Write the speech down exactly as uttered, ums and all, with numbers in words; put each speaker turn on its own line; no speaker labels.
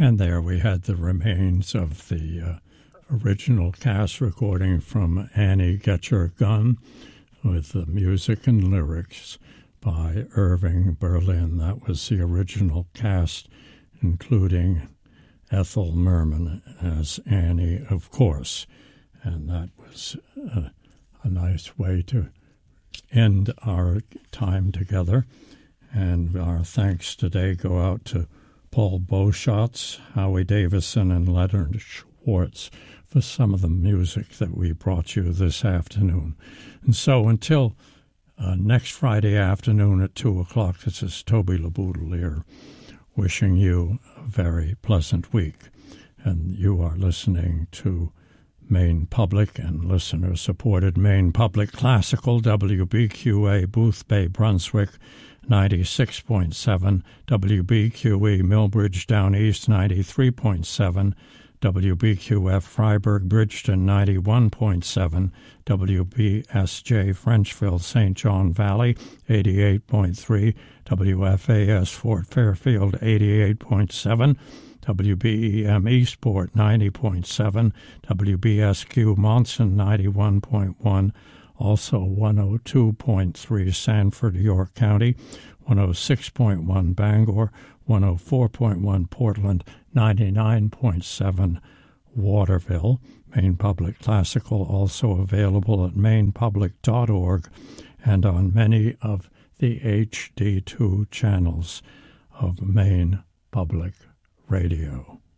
And there we had the remains of the uh, original cast recording from Annie Get Your Gun with the music and lyrics by Irving Berlin. That was the original cast, including Ethel Merman as Annie, of course. And that was uh, a nice way to end our time together. And our thanks today go out to Paul Beauchamp, Howie Davison, and Leonard Schwartz for some of the music that we brought you this afternoon. And so until uh, next Friday afternoon at two o'clock, this is Toby LeBoudelier wishing you a very pleasant week. And you are listening to Maine Public and listener-supported Maine Public Classical, W B Q A, Boothbay, Brunswick, ninety-six point seven, W B Q E, Millbridge Down East, ninety-three point seven, W B Q F, Freiburg, Bridgeton, ninety-one point seven, W B S J, Frenchville, Saint John Valley, eighty-eight point three, W F A S, Fort Fairfield, eighty-eight point seven, W B E M Eastport, ninety point seven, W B S Q Monson, ninety-one point one, also one oh two point three Sanford, York County, one oh six point one Bangor, one oh four point one Portland, ninety-nine point seven Waterville. Maine Public Classical also available at maine public dot org and on many of the H D two channels of Maine Public Radio.